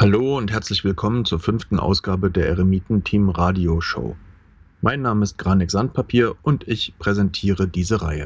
Hallo und herzlich willkommen zur 5. Ausgabe der Eremitenteam Radio Show. Mein Name ist Granik Sandpapier und ich präsentiere diese Reihe.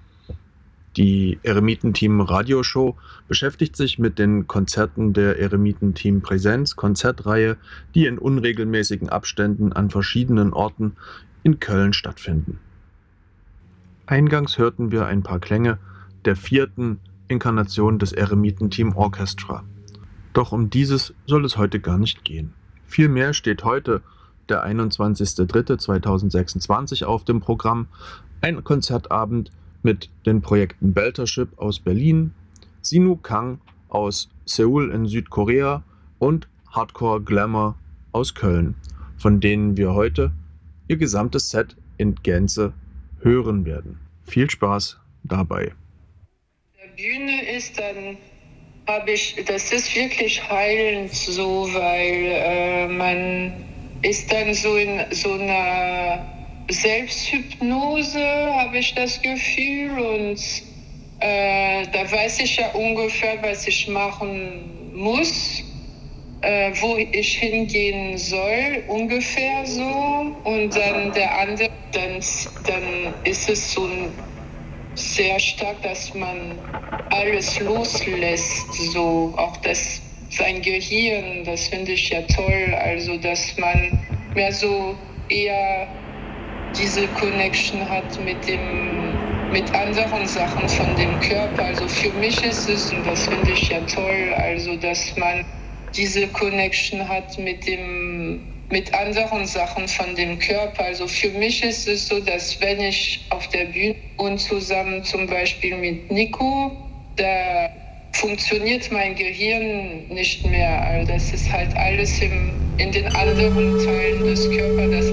Die Eremitenteam Radio Show beschäftigt sich mit den Konzerten der Eremitenteam Präsenz Konzertreihe, die in unregelmäßigen Abständen an verschiedenen Orten in Köln stattfinden. Eingangs hörten wir ein paar Klänge der 4. Inkarnation des Eremitenteam Orchestra. Doch um dieses soll es heute gar nicht gehen. Vielmehr steht heute, der 21.03.2026, auf dem Programm, ein Konzertabend mit den Projekten Beltership aus Berlin, Sinu Kang aus Seoul in Südkorea und Hardcore Glamour aus Köln, von denen wir heute ihr gesamtes Set in Gänze hören werden. Viel Spaß dabei. Der Bühne ist dann das ist wirklich heilend so, weil man ist dann so in so einer Selbsthypnose, habe ich das Gefühl, und da weiß ich ja ungefähr, was ich machen muss, wo ich hingehen soll, ungefähr so, und dann der andere, dann ist es so sehr stark, dass man alles loslässt, so auch sein Gehirn, das finde ich ja toll, also dass man mehr so eher diese Connection hat mit anderen Sachen von dem Körper. Also für mich ist es, und das finde ich ja toll, also dass man diese Connection hat mit anderen Sachen von dem Körper. Also für mich ist es so, dass wenn ich auf der Bühne und zusammen zum Beispiel mit Nico, da funktioniert mein Gehirn nicht mehr. Also das ist halt alles in den anderen Teilen des Körpers, das